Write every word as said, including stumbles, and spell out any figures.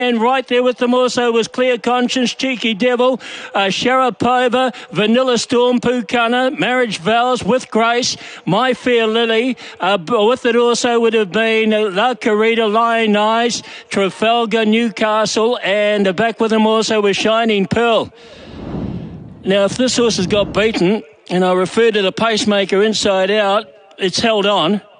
And right there with them also was Clear Conscience, Cheeky Devil, uh, Sharapova, Vanilla Storm, Pukana, Marriage Vows, With Grace, My Fair Lily. Uh, with it also would have been uh, La Corrida, Lion Eyes, Trafalgar, Newcastle, and uh, back with them also was Shining Pearl. Now, if this horse has got beaten, and I refer to the pacemaker inside out, it's held on.